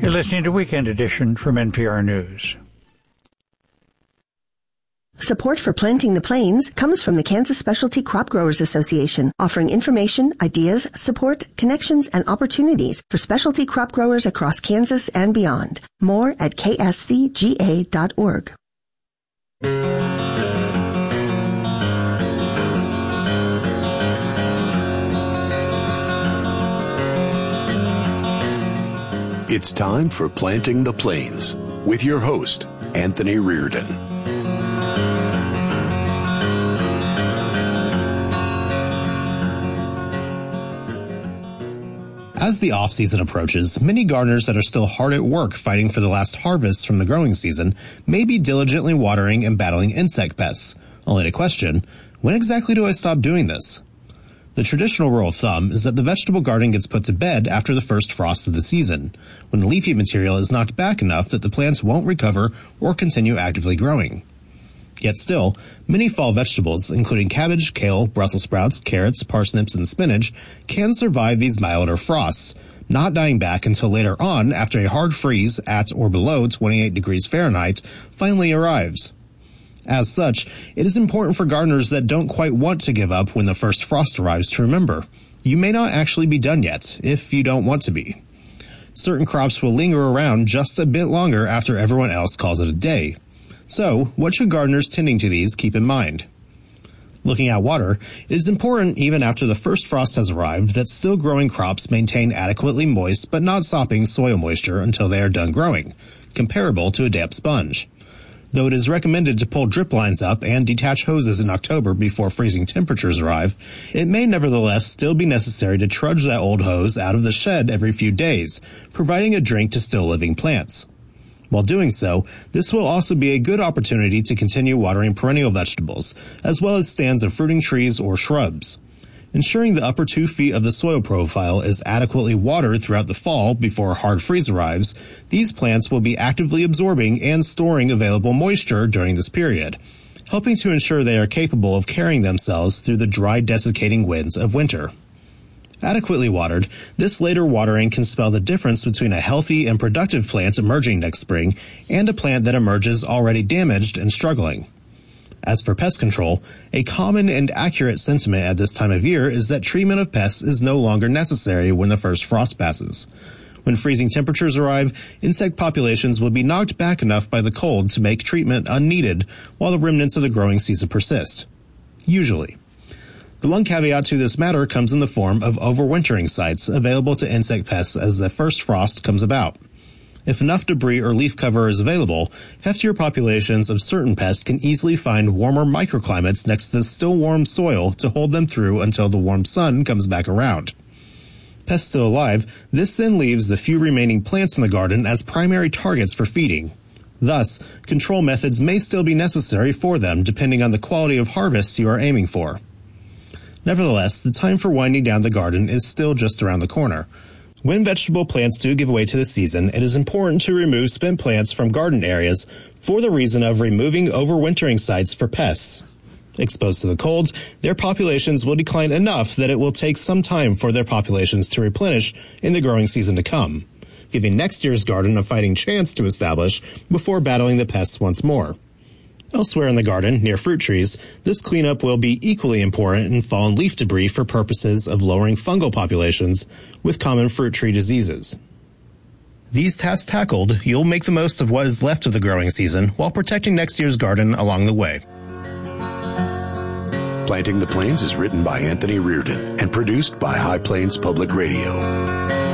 You're listening to Weekend Edition from NPR News. Support for Planting the Plains comes from the Kansas Specialty Crop Growers Association, offering information, ideas, support, connections, and opportunities for specialty crop growers across Kansas and beyond. More at kscga.org. It's time for Planting the Plains with your host, Anthony Reardon. As the off-season approaches, many gardeners that are still hard at work fighting for the last harvests from the growing season may be diligently watering and battling insect pests. Only to question, when exactly do I stop doing this? The traditional rule of thumb is that the vegetable garden gets put to bed after the first frost of the season, when leafy material is knocked back enough that the plants won't recover or continue actively growing. Yet still, many fall vegetables, including cabbage, kale, Brussels sprouts, carrots, parsnips, and spinach, can survive these milder frosts, not dying back until later on after a hard freeze at or below 28 degrees Fahrenheit finally arrives. As such, it is important for gardeners that don't quite want to give up when the first frost arrives to remember, you may not actually be done yet, if you don't want to be. Certain crops will linger around just a bit longer after everyone else calls it a day. So, what should gardeners tending to these keep in mind? Looking at water, it is important even after the first frost has arrived that still growing crops maintain adequately moist but not sopping soil moisture until they are done growing, comparable to a damp sponge. Though it is recommended to pull drip lines up and detach hoses in October before freezing temperatures arrive, it may nevertheless still be necessary to trudge that old hose out of the shed every few days, providing a drink to still living plants. While doing so, this will also be a good opportunity to continue watering perennial vegetables, as well as stands of fruiting trees or shrubs. Ensuring the upper 2 feet of the soil profile is adequately watered throughout the fall before a hard freeze arrives, these plants will be actively absorbing and storing available moisture during this period, helping to ensure they are capable of carrying themselves through the dry, desiccating winds of winter. Adequately watered, this later watering can spell the difference between a healthy and productive plant emerging next spring and a plant that emerges already damaged and struggling. As for pest control, a common and accurate sentiment at this time of year is that treatment of pests is no longer necessary when the first frost passes. When freezing temperatures arrive, insect populations will be knocked back enough by the cold to make treatment unneeded while the remnants of the growing season persist. Usually. The one caveat to this matter comes in the form of overwintering sites available to insect pests as the first frost comes about. If enough debris or leaf cover is available, heftier populations of certain pests can easily find warmer microclimates next to the still warm soil to hold them through until the warm sun comes back around. Pests still alive, this then leaves the few remaining plants in the garden as primary targets for feeding. Thus, control methods may still be necessary for them depending on the quality of harvests you are aiming for. Nevertheless, the time for winding down the garden is still just around the corner. When vegetable plants do give way to the season, it is important to remove spent plants from garden areas for the reason of removing overwintering sites for pests. Exposed to the cold, their populations will decline enough that it will take some time for their populations to replenish in the growing season to come, giving next year's garden a fighting chance to establish before battling the pests once more. Elsewhere in the garden, near fruit trees, this cleanup will be equally important in fallen leaf debris for purposes of lowering fungal populations with common fruit tree diseases. These tasks tackled, you'll make the most of what is left of the growing season while protecting next year's garden along the way. Planting the Plains is written by Anthony Reardon and produced by High Plains Public Radio.